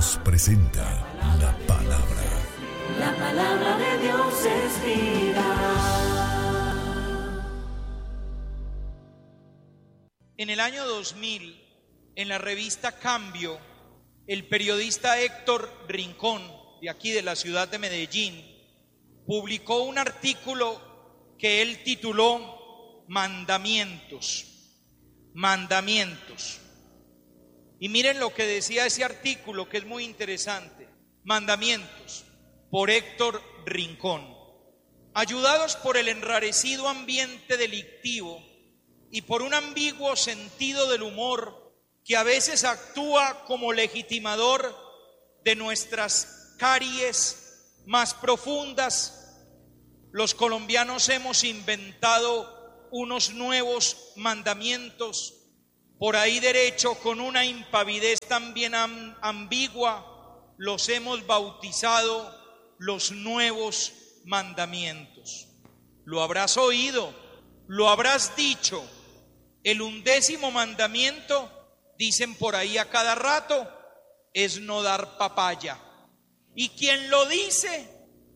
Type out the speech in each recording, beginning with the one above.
Dios presenta la palabra. La palabra de Dios es vida. En el año 2000, en la revista Cambio, el periodista Héctor Rincón, de aquí de la ciudad de Medellín, publicó un artículo que él tituló Mandamientos. Mandamientos. Y miren lo que decía ese artículo, que es muy interesante. Mandamientos, por Héctor Rincón. Ayudados por el enrarecido ambiente delictivo y por un ambiguo sentido del humor que a veces actúa como legitimador de nuestras caries más profundas, los colombianos hemos inventado unos nuevos mandamientos por ahí derecho, con una impavidez también ambigua, los hemos bautizado los nuevos mandamientos. Lo habrás oído, lo habrás dicho. El 11º mandamiento, dicen por ahí a cada rato, es no dar papaya. Y quien lo dice,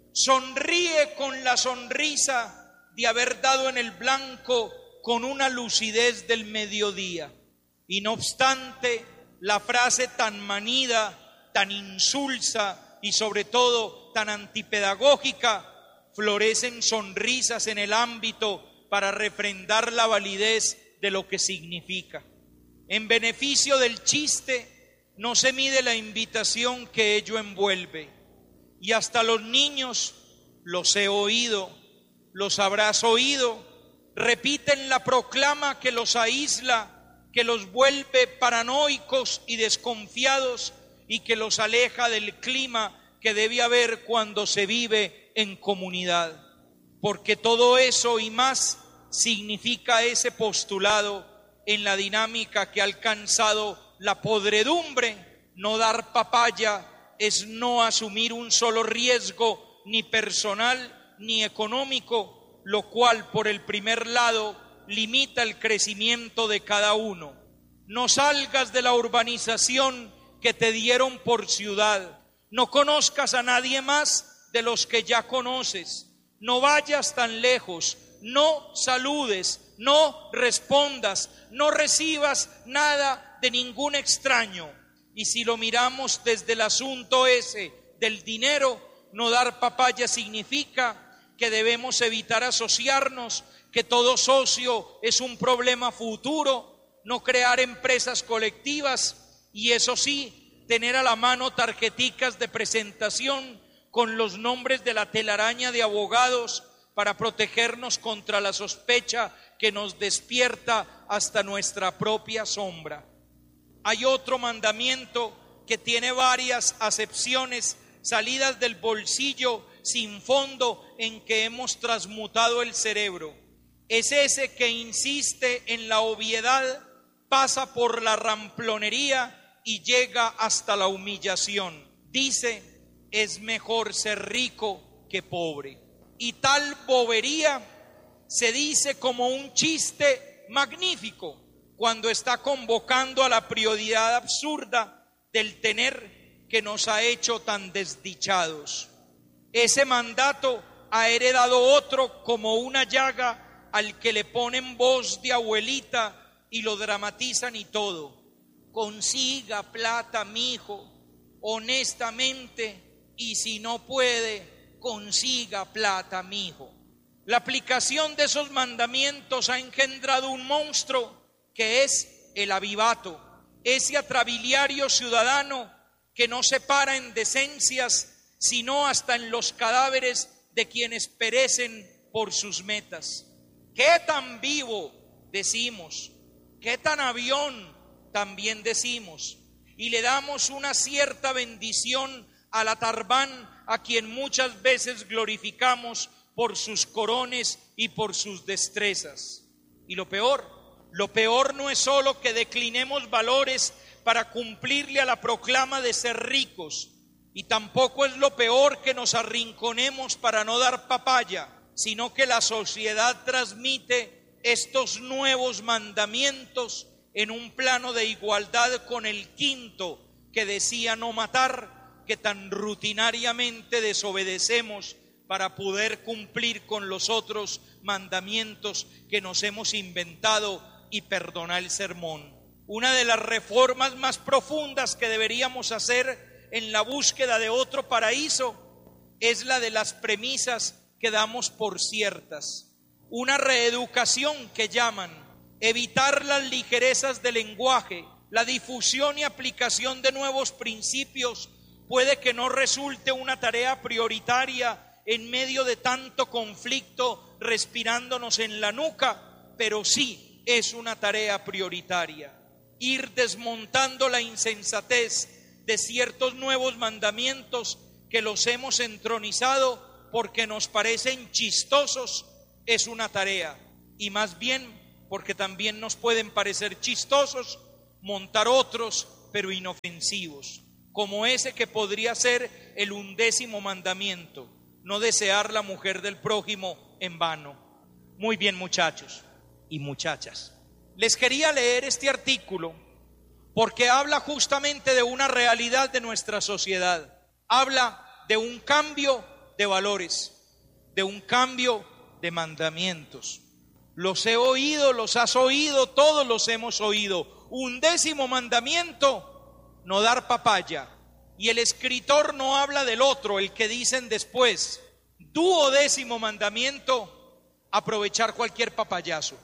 sonríe con la sonrisa de haber dado en el blanco con una lucidez del mediodía. Y no obstante, la frase tan manida, tan insulsa y sobre todo tan antipedagógica, florecen sonrisas en el ámbito para refrendar la validez de lo que significa. En beneficio del chiste, no se mide la invitación que ello envuelve. Y hasta los niños, los he oído, los habrás oído, repiten la proclama que los aísla, que los vuelve paranoicos y desconfiados y que los aleja del clima que debe haber cuando se vive en comunidad. Porque todo eso y más significa ese postulado en la dinámica que ha alcanzado la podredumbre. No dar papaya es no asumir un solo riesgo, ni personal ni económico, lo cual por el primer lado limita el crecimiento de cada uno. No salgas de la urbanización que te dieron por ciudad. No conozcas a nadie más de los que ya conoces. No vayas tan lejos. No saludes. No respondas. No recibas nada de ningún extraño. Y si lo miramos desde el asunto ese del dinero, no dar papaya significa que debemos evitar asociarnos, que todo socio es un problema futuro, no crear empresas colectivas y eso sí, tener a la mano tarjeticas de presentación con los nombres de la telaraña de abogados para protegernos contra la sospecha que nos despierta hasta nuestra propia sombra. Hay otro mandamiento que tiene varias acepciones salidas del bolsillo sin fondo en que hemos transmutado el cerebro. Es ese que insiste en la obviedad, pasa por la ramplonería y llega hasta la humillación. Dice, es mejor ser rico que pobre. Y tal bobería se dice como un chiste magnífico cuando está convocando a la prioridad absurda del tener que nos ha hecho tan desdichados. Ese mandato ha heredado otro como una llaga al que le ponen voz de abuelita y lo dramatizan y todo. Consiga plata, mijo, honestamente, y si no puede, consiga plata, mijo. La aplicación de esos mandamientos ha engendrado un monstruo que es el avivato, ese atrabiliario ciudadano que no se para en decencias, sino hasta en los cadáveres de quienes perecen por sus metas. ¿Qué tan vivo? Decimos. ¿Qué tan avión? También decimos. Y le damos una cierta bendición a la Tarbán, a quien muchas veces glorificamos por sus corones y por sus destrezas. Y lo peor no es solo que declinemos valores para cumplirle a la proclama de ser ricos, y tampoco es lo peor que nos arrinconemos para no dar papaya, sino que la sociedad transmite estos nuevos mandamientos en un plano de igualdad con el quinto, que decía no matar, que tan rutinariamente desobedecemos para poder cumplir con los otros mandamientos que nos hemos inventado y perdonar el sermón. Una de las reformas más profundas que deberíamos hacer en la búsqueda de otro paraíso es la de las premisas que damos por ciertas. Una reeducación que llaman, evitar las ligerezas del lenguaje, la difusión y aplicación de nuevos principios puede que no resulte una tarea prioritaria en medio de tanto conflicto respirándonos en la nuca, pero sí es una tarea prioritaria. Ir desmontando la insensatez de ciertos nuevos mandamientos que los hemos entronizado porque nos parecen chistosos es una tarea, y más bien porque también nos pueden parecer chistosos montar otros pero inofensivos, como ese que podría ser el 11º mandamiento: no desear la mujer del prójimo en vano. Muy bien, muchachos y muchachas, les quería leer este artículo porque habla justamente de una realidad de nuestra sociedad. Habla de un cambio de valores, de un cambio de mandamientos. Los he oído, los has oído, todos los hemos oído. 11º mandamiento: no dar papaya. Y el escritor no habla del otro, el que dicen después. 12º mandamiento: aprovechar cualquier papayazo.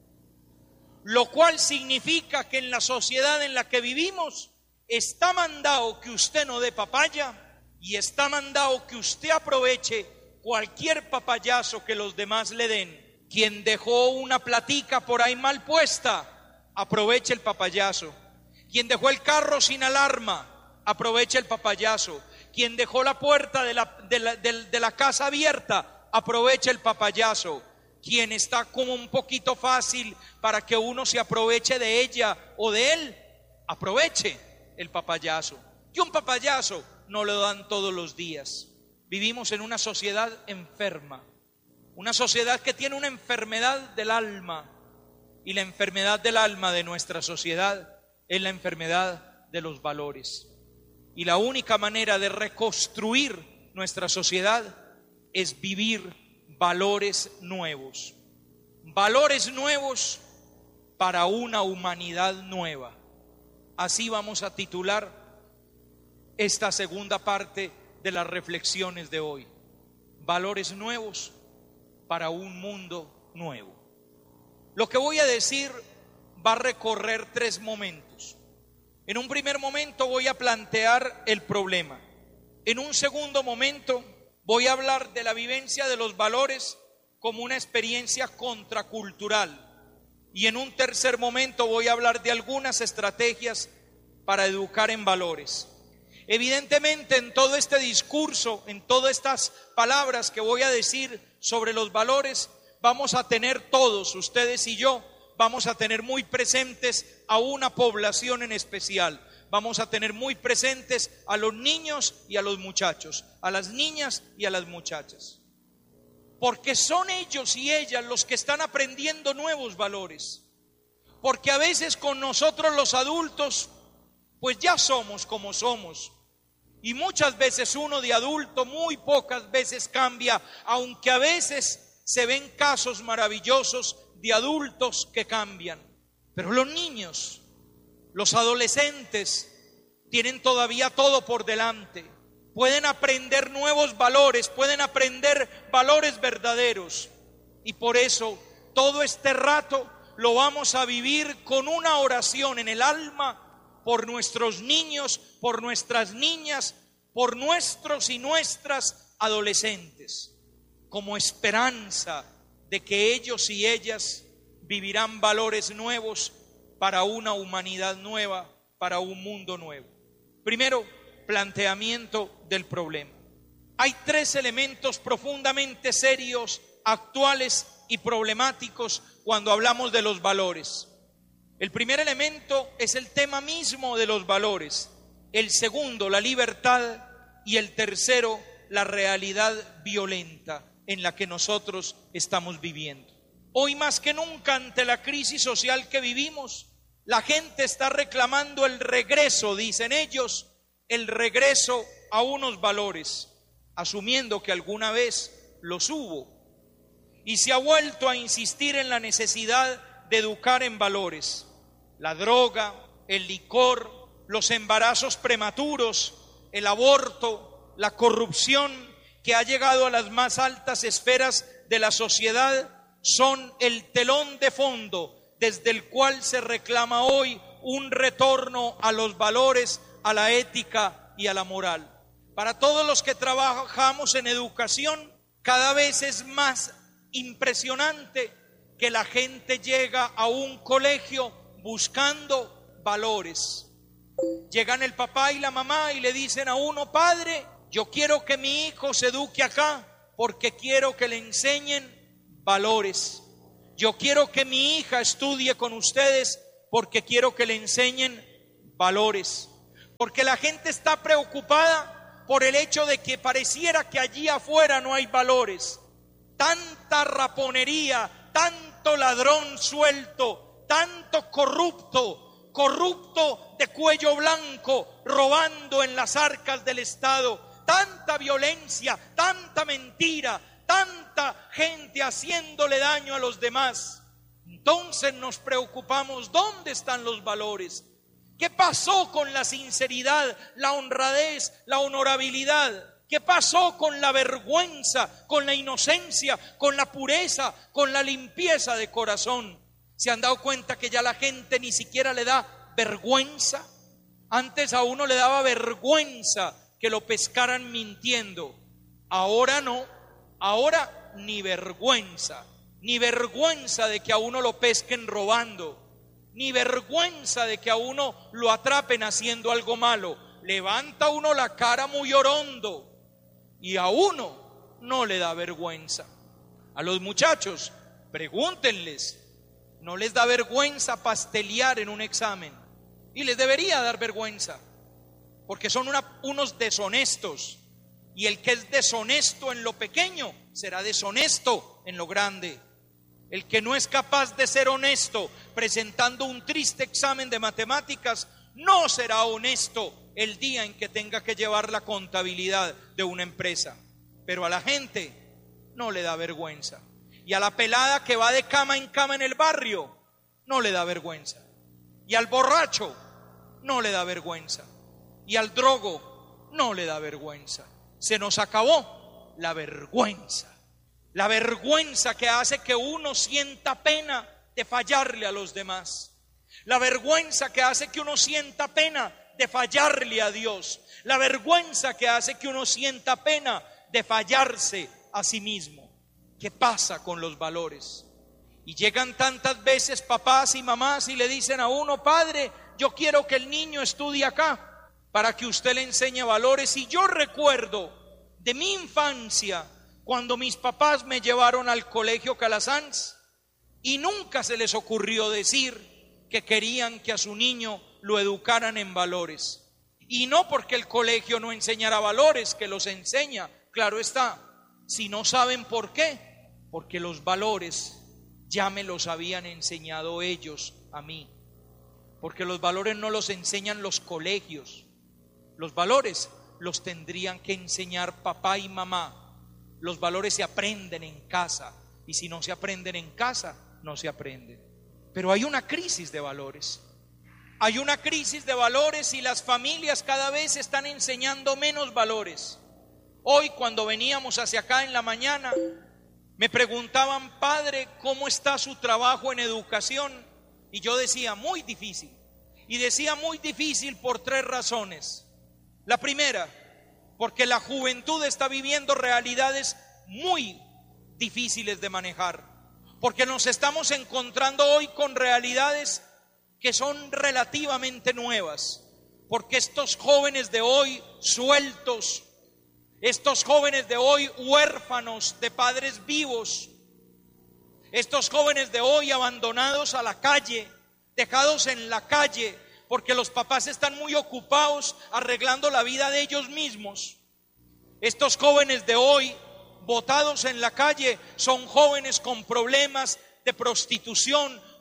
Lo cual significa que en la sociedad en la que vivimos está mandado que usted no dé papaya y está mandado que usted aproveche cualquier papayazo que los demás le den. Quien dejó una platica por ahí mal puesta, aproveche el papayazo. Quien dejó el carro sin alarma, aproveche el papayazo. Quien dejó la puerta de la casa abierta, aproveche el papayazo. Quien está como un poquito fácil para que uno se aproveche de ella o de él, aproveche el papayazo. Que un papayazo no lo dan todos los días. Vivimos en una sociedad enferma, una sociedad que tiene una enfermedad del alma, y la enfermedad del alma de nuestra sociedad es la enfermedad de los valores. Y la única manera de reconstruir nuestra sociedad es vivir valores nuevos para una humanidad nueva. Así vamos a titular esta segunda parte de las reflexiones de hoy: valores nuevos para un mundo nuevo. Lo que voy a decir va a recorrer 3 momentos. En un primer momento voy a plantear el problema. En un segundo momento voy a hablar de la vivencia de los valores como una experiencia contracultural. Y en un tercer momento voy a hablar de algunas estrategias para educar en valores. Evidentemente, en todo este discurso, en todas estas palabras que voy a decir sobre los valores, vamos a tener todos, ustedes y yo, vamos a tener muy presentes a una población en especial. Vamos a tener muy presentes a los niños y a los muchachos, a las niñas y a las muchachas. Porque son ellos y ellas los que están aprendiendo nuevos valores. Porque a veces con nosotros los adultos, pues ya somos como somos. Y muchas veces uno de adulto muy pocas veces cambia, aunque a veces se ven casos maravillosos de adultos que cambian. Pero los niños, los adolescentes, tienen todavía todo por delante. Pueden aprender nuevos valores, pueden aprender valores verdaderos. Y por eso todo este rato lo vamos a vivir con una oración en el alma por nuestros niños, por nuestras niñas, por nuestros y nuestras adolescentes, como esperanza de que ellos y ellas vivirán valores nuevos para una humanidad nueva, para un mundo nuevo. Primero, planteamiento del problema. Hay 3 elementos profundamente serios, actuales y problemáticos cuando hablamos de los valores. El primer elemento es el tema mismo de los valores. El segundo, la libertad. Y el tercero, la realidad violenta en la que nosotros estamos viviendo. Hoy más que nunca, ante la crisis social que vivimos, La gente está reclamando el regreso, dicen ellos, el regreso a unos valores, asumiendo que alguna vez los hubo. Y se ha vuelto a insistir en la necesidad de educar en valores. La droga, el licor, los embarazos prematuros, el aborto, la corrupción que ha llegado a las más altas esferas de la sociedad son el telón de fondo desde el cual se reclama hoy un retorno a los valores, a la ética y a la moral. Para todos los que trabajamos en educación, cada vez es más impresionante que la gente llega a un colegio buscando valores. Llegan el papá y la mamá y le dicen a uno: padre, yo quiero que mi hijo se eduque acá porque quiero que le enseñen valores. Yo quiero que mi hija estudie con ustedes porque quiero que le enseñen valores. Porque la gente está preocupada por el hecho de que pareciera que allí afuera no hay valores. Tanta raponería, tanto ladrón suelto, tanto corrupto de cuello blanco, robando en las arcas del Estado, tanta violencia, tanta mentira, tanta gente haciéndole daño a los demás. Entonces nos preocupamos: ¿dónde están los valores? ¿Qué pasó con la sinceridad, la honradez, la honorabilidad? ¿Qué pasó con la vergüenza, con la inocencia, con la pureza, con la limpieza de corazón? ¿Se han dado cuenta que ya la gente ni siquiera le da vergüenza? Antes a uno le daba vergüenza que lo pescaran mintiendo. Ahora no, ahora ni vergüenza de que a uno lo pesquen robando, ni vergüenza de que a uno lo atrapen haciendo algo malo. Levanta uno la cara muy orondo y a uno no le da vergüenza. A los muchachos, pregúntenles, ¿no les da vergüenza pastelear en un examen? Y les debería dar vergüenza, porque son unos deshonestos. Y el que es deshonesto en lo pequeño será deshonesto en lo grande. El que no es capaz de ser honesto presentando un triste examen de matemáticas no será honesto el día en que tenga que llevar la contabilidad de una empresa. Pero a la gente no le da vergüenza. Y a la pelada que va de cama en el barrio no le da vergüenza. Y al borracho no le da vergüenza. Y al drogo no le da vergüenza. Se nos acabó la vergüenza. La vergüenza que hace que uno sienta pena de fallarle a los demás. La vergüenza que hace que uno sienta pena de fallarle a Dios. La vergüenza que hace que uno sienta pena de fallarse a sí mismo. ¿Qué pasa con los valores? Y llegan tantas veces papás y mamás y le dicen a uno: padre, yo quiero que el niño estudie acá para que usted le enseñe valores. Y yo recuerdo de mi infancia cuando mis papás me llevaron al colegio Calasanz y nunca se les ocurrió decir que querían que a su niño lo educaran en valores. Y no porque el colegio no enseñara valores, que los enseña, claro está, si no saben por qué, porque los valores ya me los habían enseñado ellos a mí. Porque los valores no los enseñan los colegios, los valores los tendrían que enseñar papá y mamá. Los valores se aprenden en casa, y si no se aprenden en casa, no se aprenden. Pero hay una crisis de valores. Hay una crisis de valores y las familias cada vez están enseñando menos valores. Hoy cuando veníamos hacia acá en la mañana, me preguntaban: padre, ¿cómo está su trabajo en educación? Y yo decía: muy difícil. Y decía muy difícil por 3 razones. La primera, porque la juventud está viviendo realidades muy difíciles de manejar. Porque nos estamos encontrando hoy con realidades que son relativamente nuevas. Porque estos jóvenes de hoy sueltos, estos jóvenes de hoy huérfanos de padres vivos, estos jóvenes de hoy abandonados a la calle, dejados en la calle, porque los papás están muy ocupados arreglando la vida de ellos mismos. Estos jóvenes de hoy botados en la calle son jóvenes con problemas de prostitución,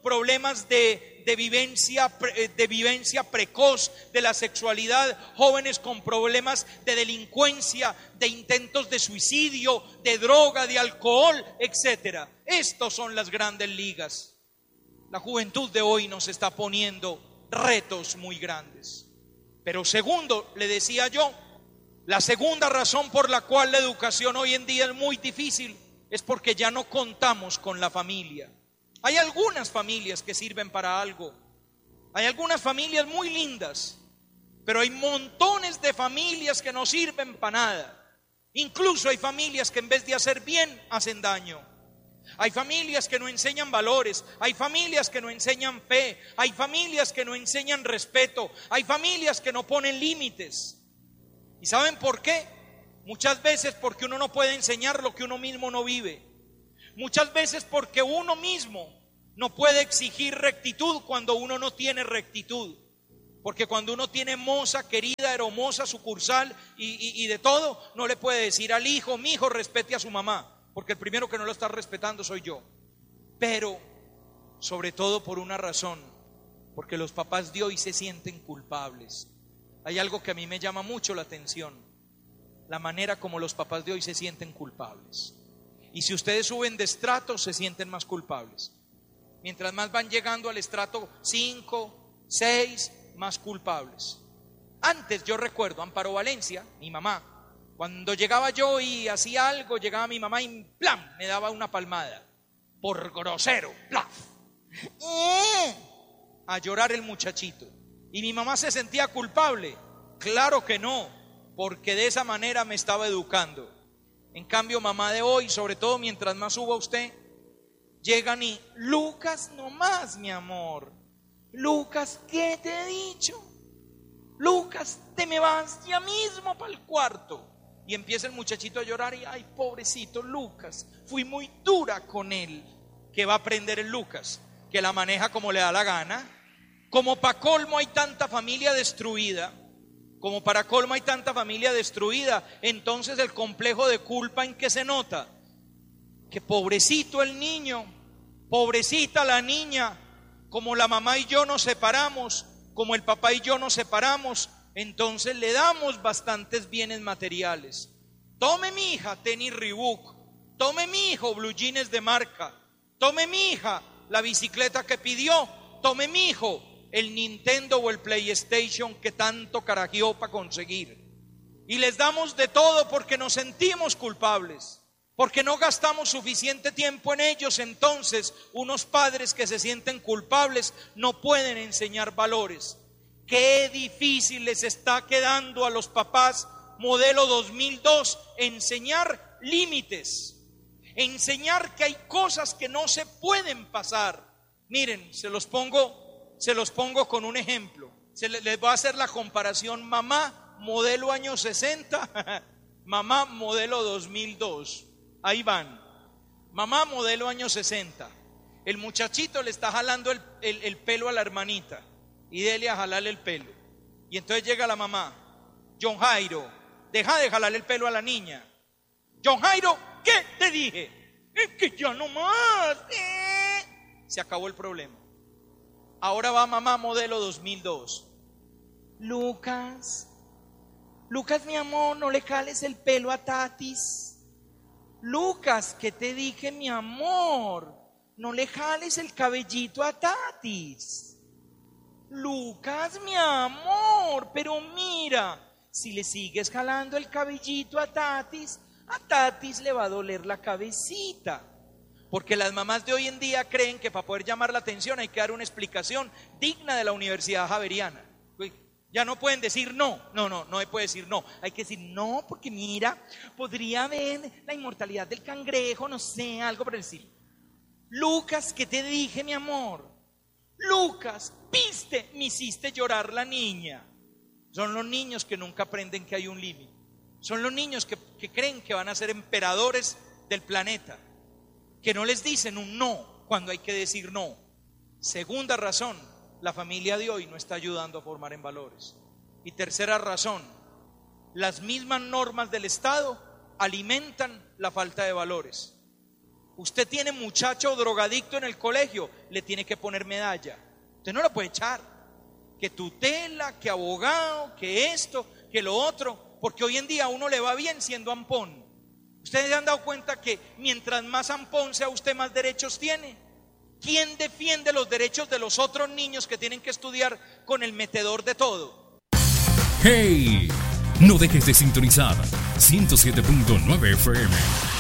problemas de vivencia precoz de la sexualidad, jóvenes con problemas de delincuencia, de intentos de suicidio, de droga, de alcohol, etc. Estos son las grandes ligas. La juventud de hoy nos está poniendo retos muy grandes. Pero segundo, le decía yo, la segunda razón por la cual la educación hoy en día es muy difícil es porque ya no contamos con la familia. Hay algunas familias que sirven para algo, hay algunas familias muy lindas, pero hay montones de familias que no sirven para nada. Incluso hay familias que en vez de hacer bien, hacen daño. Hay familias que no enseñan valores, hay familias que no enseñan fe, hay familias que no enseñan respeto, hay familias que no ponen límites. ¿Y saben por qué? Muchas veces porque uno no puede enseñar lo que uno mismo no vive. Muchas veces porque uno mismo no puede exigir rectitud cuando uno no tiene rectitud. Porque cuando uno tiene moza, querida, hermosa, sucursal y de todo, no le puede decir al hijo, mi hijo, respete a su mamá, porque el primero que no lo está respetando soy yo. Pero, sobre todo por una razón, porque los papás de hoy se sienten culpables. Hay algo que a mí me llama mucho la atención, la manera como los papás de hoy se sienten culpables. Y si ustedes suben de estrato, se sienten más culpables. Mientras más van llegando al estrato 5, 6, más culpables. Antes yo recuerdo, Amparo Valencia, mi mamá, cuando llegaba yo y hacía algo, llegaba mi mamá y ¡plam!, me daba una palmada. Por grosero, ¡plaf! A llorar el muchachito. ¿Y mi mamá se sentía culpable? Claro que no, porque de esa manera me estaba educando. En cambio, mamá de hoy, sobre todo mientras más suba usted, llegan y, Lucas, no más, mi amor. Lucas, ¿qué te he dicho? Lucas, te me vas ya mismo para el cuarto. Y empieza el muchachito a llorar y, ay, pobrecito Lucas, fui muy dura con él. ¿Qué va a aprender el Lucas? Que la maneja como le da la gana. Como para colmo hay tanta familia destruida, entonces el complejo de culpa, ¿en qué se nota? Que pobrecito el niño, pobrecita la niña, como la mamá y yo nos separamos, como el papá y yo nos separamos, entonces le damos bastantes bienes materiales. Tome mi hija tenis Reebok, tome mi hijo blue jeans de marca, tome mi hija la bicicleta que pidió, tome mi hijo el Nintendo o el PlayStation que tanto carajeó para conseguir. Y les damos de todo porque nos sentimos culpables, porque no gastamos suficiente tiempo en ellos. Entonces, unos padres que se sienten culpables no pueden enseñar valores. Qué difícil les está quedando a los papás modelo 2002 enseñar límites, enseñar que hay cosas que no se pueden pasar. Miren, se los pongo con un ejemplo. Les voy a hacer la comparación mamá modelo año 60, mamá modelo 2002. Ahí van. Mamá modelo año 60. El muchachito le está jalando el pelo a la hermanita y dele a jalarle el pelo. Y entonces llega la mamá. John Jairo, deja de jalarle el pelo a la niña. John Jairo, ¿qué te dije? Es que ya no más. Se acabó el problema. Ahora va mamá modelo 2002. Lucas, mi amor, no le jales el pelo a Tatis. Lucas, ¿qué te dije, mi amor? No le jales el cabellito a Tatis. Lucas, mi amor, pero mira, si le sigues jalando el cabellito a Tatis le va a doler la cabecita. Porque las mamás de hoy en día creen que para poder llamar la atención hay que dar una explicación digna de la Universidad Javeriana. Ya no pueden decir no se puede decir no. Hay que decir no, porque mira, podría haber la inmortalidad del cangrejo, no sé, algo por decir. Lucas, ¿qué te dije, mi amor? Lucas, viste, me hiciste llorar la niña. Son los niños que nunca aprenden que hay un límite. Son los niños que creen que van a ser emperadores del planeta, que no les dicen un no cuando hay que decir no. Segunda razón, la familia de hoy no está ayudando a formar en valores. Y tercera razón, las mismas normas del Estado alimentan la falta de valores. Usted tiene muchacho drogadicto en el colegio, le tiene que poner medalla. Usted no lo puede echar. Que tutela, que abogado, que esto, que lo otro, porque hoy en día a uno le va bien siendo ampón. Ustedes se han dado cuenta que mientras más ampón sea usted, más derechos tiene. ¿Quién defiende los derechos de los otros niños que tienen que estudiar con el metedor de todo? ¡Hey! No dejes de sintonizar 107.9 FM.